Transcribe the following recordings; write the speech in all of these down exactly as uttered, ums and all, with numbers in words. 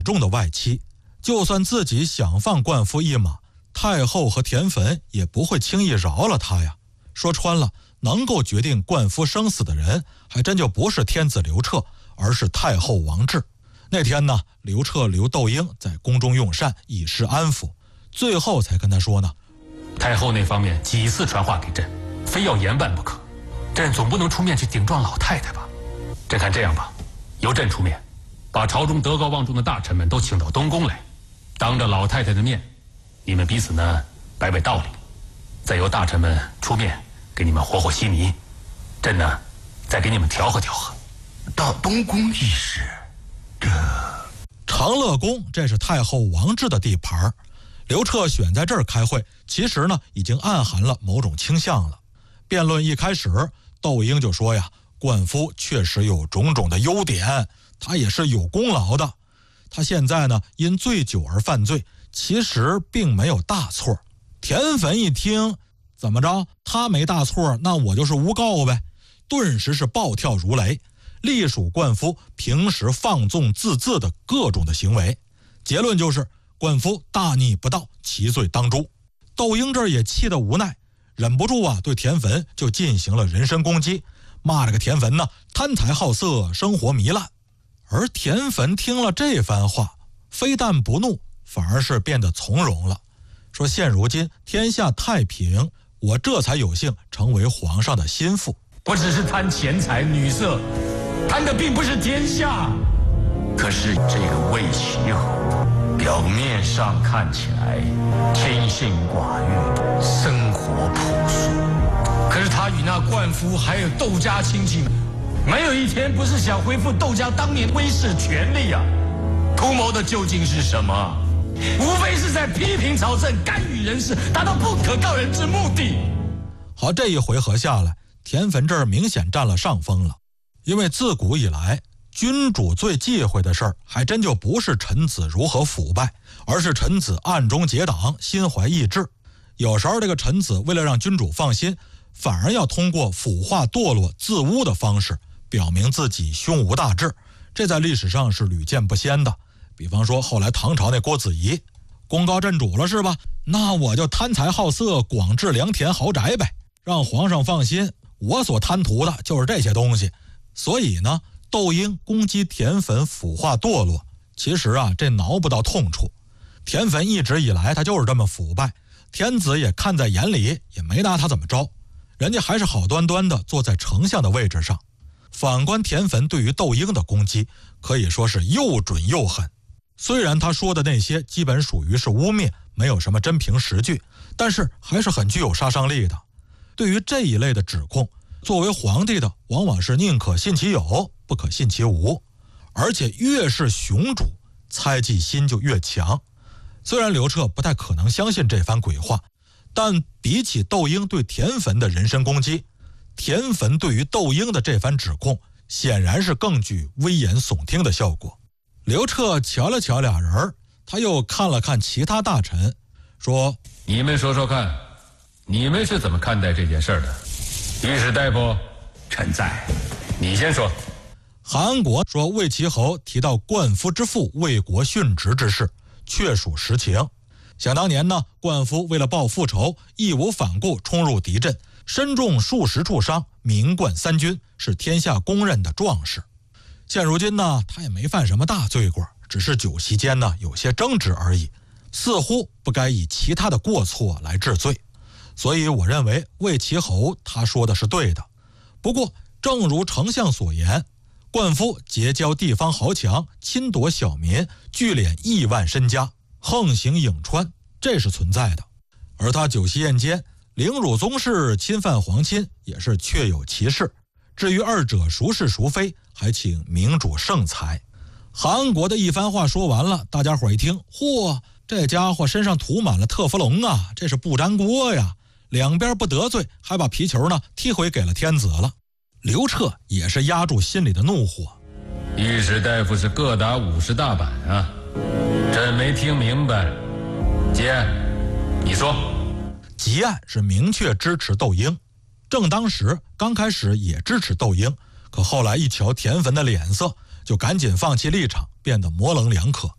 重的外戚，就算自己想放冠夫一马，太后和田汾也不会轻易饶了他呀。说穿了，能够决定冠夫生死的人，还真就不是天子刘彻，而是太后王治。那天呢，刘彻留窦婴在宫中用膳，以示安抚，最后才跟他说呢， 太后那方面几次传话给朕，非要严办不可，朕总不能出面去顶撞老太太吧。朕看这样吧，由朕出面，把朝中德高望重的大臣们都请到东宫来，当着老太太的面，你们彼此呢摆摆道理，再由大臣们出面给你们和和稀泥，朕呢再给你们调和调和。 到东宫一事，这长乐宫这是太后王治的地盘，刘彻选在这儿开会，其实呢已经暗含了某种倾向了。辩论一开始，窦婴就说呀，冠夫确实有种种的优点，他也是有功劳的。他现在呢因醉酒而犯罪，其实并没有大错。田汾一听，怎么着，他没大错，那我就是诬告呗，顿时是暴跳如雷，隶属冠夫平时放纵自恣的各种的行为。结论就是冠夫大逆不道，其罪当诛。窦婴这儿也气得无奈，忍不住啊对田汾就进行了人身攻击，骂这个田汾呢贪财好色，生活糜烂。而田汾听了这番话，非但不怒，反而是变得从容了，说现如今天下太平，我这才有幸成为皇上的心腹。 我只是贪钱财女色，贪的并不是天下。 可是这个魏齐侯，表面上看起来清心寡欲，生活朴素， 可是他与那冠夫还有窦家亲戚们，没有一天不是想恢复窦家当年威势权力啊！图谋的究竟是什么？无非是在批评朝政，干预人事，达到不可告人之目的。 好，这一回合下来，田汾这儿明显占了上风了。因为自古以来，君主最忌讳的事儿，还真就不是臣子如何腐败，而是臣子暗中结党，心怀异志。有时候这个臣子为了让君主放心，反而要通过腐化堕落自污的方式表明自己胸无大志，这在历史上是屡见不鲜的。比方说后来唐朝那郭子仪，功高震主了是吧，那我就贪财好色，广置良田豪宅呗，让皇上放心，我所贪图的就是这些东西。所以呢，窦婴攻击田汾腐化堕落，其实啊这挠不到痛处。田汾一直以来他就是这么腐败，天子也看在眼里，也没拿他怎么着，人家还是好端端的坐在丞相的位置上。反观田汾对于窦婴的攻击，可以说是又准又狠。虽然他说的那些基本属于是污蔑，没有什么真凭实据，但是还是很具有杀伤力的。对于这一类的指控，作为皇帝的往往是宁可信其有，不可信其无，而且越是雄主，猜忌心就越强。虽然刘彻不太可能相信这番鬼话，但比起窦婴对田汾的人身攻击，田汾对于窦婴的这番指控，显然是更具危言耸听的效果。刘彻瞧了瞧俩人，他又看了看其他大臣，说： 你们说说看，你们是怎么看待这件事的？御史大夫， 臣在。 你先说。 韩国说魏齐侯提到冠夫之父为国殉职之事，确属实情。想当年呢，冠夫为了报复仇，义无反顾冲入敌阵，身中数十处伤，名冠三军，是天下公认的壮士。现如今呢，他也没犯什么大罪过，只是酒席间呢有些争执而已，似乎不该以其他的过错来治罪。所以我认为魏齐侯他说的是对的。不过正如丞相所言，冠夫结交地方豪强，侵夺小民，聚敛亿万身家，横行颍川，这是存在的。而他酒席宴间凌辱宗室，侵犯皇亲，也是确有其事。至于二者孰是孰非，还请明主圣裁。韩国的一番话说完了，大家伙一听，嚯，这家伙身上涂满了特氟龙啊，这是不粘锅呀！两边不得罪，还把皮球呢踢回给了天子了。刘彻也是压住心里的怒火。 御史大夫是各打五十大板啊，朕没听明白。结案，你说。 结案是明确支持窦婴。正当时刚开始也支持窦婴，可后来一瞧田汾的脸色，就赶紧放弃立场，变得模棱两可。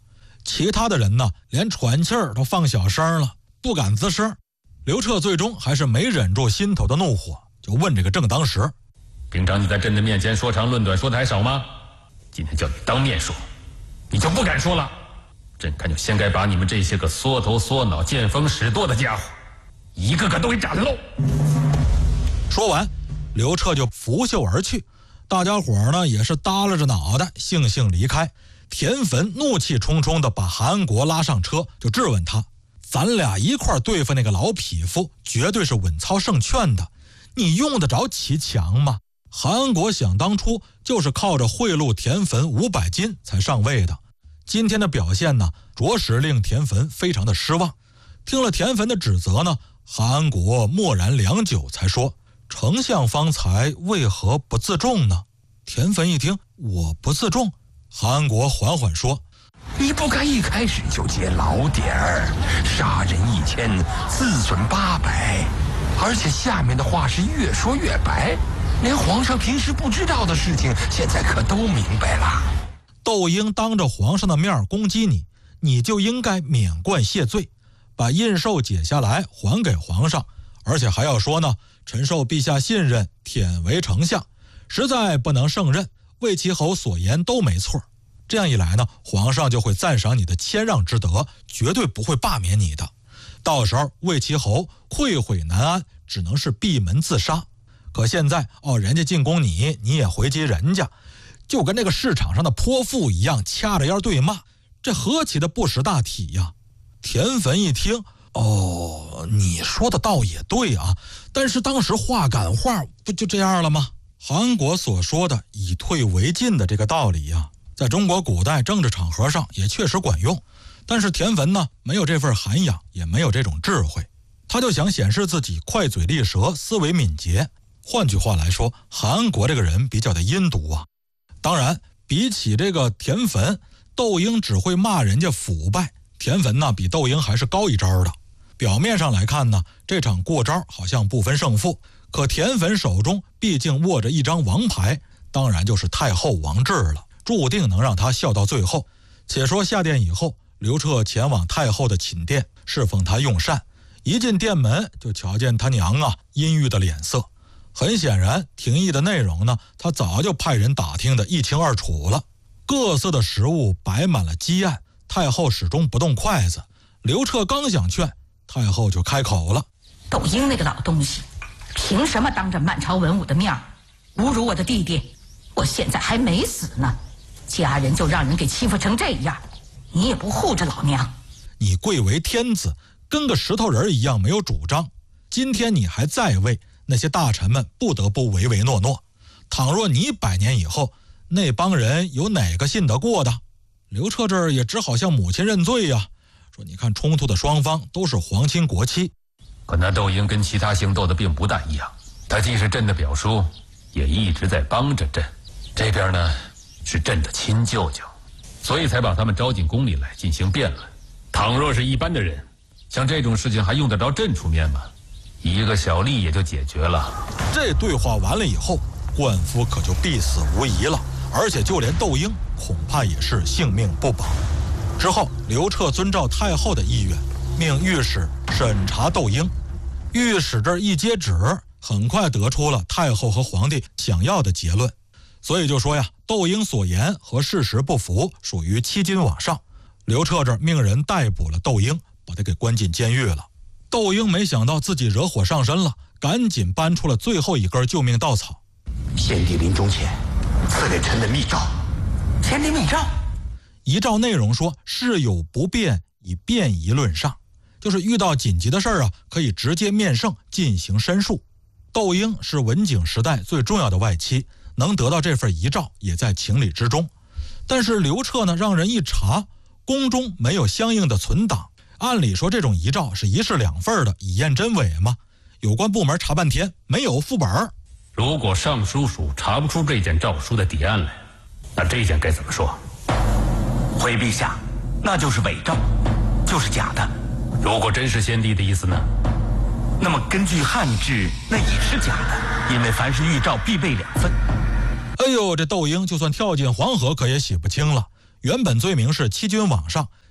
其他的人呢，连喘气儿都放小声了，不敢吱声。刘彻最终还是没忍住心头的怒火，就问这个正当时： 平常你在朕的面前说长论短说的还少吗？今天叫你当面说，你就不敢说了。朕看就先该把你们这些个缩头缩脑、见风使舵的家伙，一个个都给斩了喽！ 说完，刘彻就拂袖而去。大家伙呢也是耷拉着脑袋，悻悻离开。田汾怒气冲冲地把韩国拉上车，就质问他：咱俩一块对付那个老匹夫，绝对是稳操胜券的，你用得着骑墙吗？韩国想当初就是靠着贿赂田汾五百金才上位的，今天的表现呢，着实令田汾非常的失望。听了田汾的指责呢，韩国默然良久，才说：丞相方才为何不自重呢？田汾一听，我不自重。韩国缓缓说： 你不该一开始就揭老点儿，杀人一千，自损八百，而且下面的话是越说越白，连皇上平时不知道的事情，现在可都明白了。 窦婴当着皇上的面攻击你，你就应该免冠谢罪，把印绶解下来还给皇上，而且还要说呢，臣受陛下信任，忝为丞相，实在不能胜任，魏齐侯所言都没错。这样一来呢，皇上就会赞赏你的谦让之德，绝对不会罢免你的。到时候魏齐侯愧悔难安，只能是闭门自杀。可现在哦，人家进攻你，你也回击人家，就跟那个市场上的泼妇一样，掐着腰对骂，这何其的不识大体呀！田汾一听，哦，你说的倒也对啊，但是当时话赶话，不就这样了吗？韩国所说的以退为进的这个道理呀，在中国古代政治场合上也确实管用，但是田汾呢，没有这份涵养，也没有这种智慧，他就想显示自己快嘴利舌，思维敏捷。换句话来说，韩国这个人比较的阴毒啊。当然，比起这个田汾，窦婴只会骂人家腐败，田汾呢比窦婴还是高一招的。表面上来看呢，这场过招好像不分胜负，可田汾手中毕竟握着一张王牌，当然就是太后王志了，注定能让他笑到最后。且说下殿以后，刘彻前往太后的寝殿，侍奉她用膳。一进殿门，就瞧见他娘啊阴郁的脸色。很显然，廷议的内容呢，他早就派人打听得一清二楚了。各色的食物摆满了鸡案，太后始终不动筷子。刘彻刚想劝，太后就开口了： 窦婴那个老东西，凭什么当着满朝文武的面侮辱我的弟弟？我现在还没死呢，家人就让人给欺负成这样，你也不护着老娘。 你贵为天子，跟个石头人一样没有主张，今天你还在位，那些大臣们不得不唯唯诺诺。倘若你百年以后，那帮人有哪个信得过的？刘彻这儿也只好向母亲认罪呀、啊，说你看冲突的双方都是皇亲国戚。 可那窦婴跟其他姓窦的并不大一样，他既是朕的表叔，也一直在帮着朕。这边呢是朕的亲舅舅，所以才把他们招进宫里来进行辩论。倘若是一般的人，像这种事情还用得着朕出面吗？一个小吏也就解决了。 这对话完了以后，冠夫可就必死无疑了，而且就连窦婴恐怕也是性命不保。之后，刘彻遵照太后的意愿，命御史审查窦婴。御史这一接旨，很快得出了太后和皇帝想要的结论。所以就说呀，窦婴所言和事实不符，属于欺君罔上。刘彻这命人逮捕了窦婴，把他给关进监狱了。窦婴没想到自己惹火上身了，赶紧搬出了最后一根救命稻草。 先帝临终前赐给臣的密诏。先帝密诏？ 遗诏内容说，事有不便，以便宜论上，就是遇到紧急的事儿啊，可以直接面圣进行申诉。窦婴是文景时代最重要的外戚，能得到这份遗诏也在情理之中。但是刘彻呢，让人一查，宫中没有相应的存档。按理说这种遗诏是一式两份的，以验真伪嘛。有关部门查半天没有副本。 如果尚书署查不出这件诏书的底案来，那这件该怎么说？ 回陛下，那就是伪诏，就是假的。 如果真是先帝的意思呢？ 那么根据汉制，那也是假的，因为凡是御诏必备两份。 哎呦，这窦婴就算跳进黄河可也洗不清了。原本罪名是欺君罔上，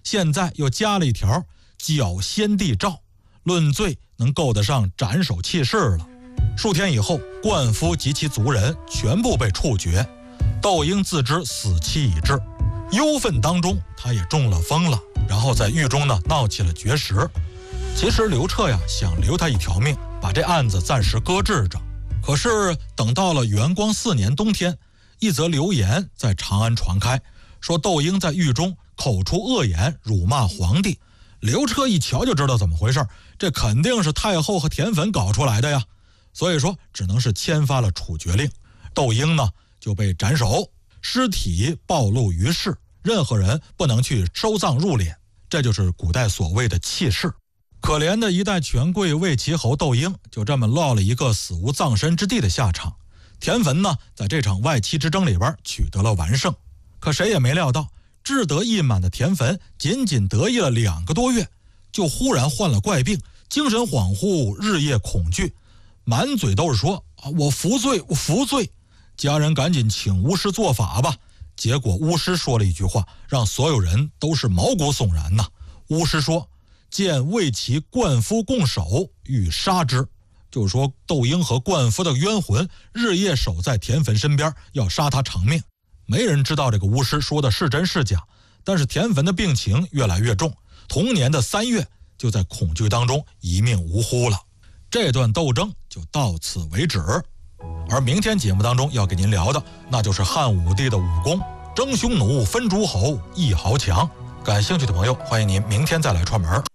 现在又加了一条矫先帝诏，论罪能够得上斩首弃市了。数天以后，灌夫及其族人全部被处决，窦婴自知死期已至，忧愤当中他也中了风了，然后在狱中呢闹起了绝食。其实刘彻呀想留他一条命，把这案子暂时搁置着。可是等到了元光四年冬天，一则流言在长安传开，说窦婴在狱中口出恶言，辱骂皇帝。刘彻一瞧就知道怎么回事，这肯定是太后和田汾搞出来的呀，所以说只能是签发了处决令。窦婴呢就被斩首，尸体暴露于世，任何人不能去收葬入殓，这就是古代所谓的弃市。可怜的一代权贵魏齐侯窦婴就这么落了一个死无葬身之地的下场。田汾呢在这场外戚之争里边取得了完胜，可谁也没料到志得意满的田汾仅仅得意了两个多月，就忽然患了怪病，精神恍惚，日夜恐惧，满嘴都是说啊，我服罪，我服罪。家人赶紧请巫师做法吧，结果巫师说了一句话，让所有人都是毛骨悚然呐。巫师说，见魏齐灌夫共守，欲杀之，就是说窦婴和灌夫的冤魂日夜守在田汾身边，要杀他偿命。没人知道这个巫师说的是真是假，但是田汾的病情越来越重，同年的三月就在恐惧当中一命呜呼了。这段斗争就到此为止。而明天节目当中要给您聊的，那就是汉武帝的武功，争匈奴，分诸侯，一豪强。感兴趣的朋友，欢迎您明天再来串门。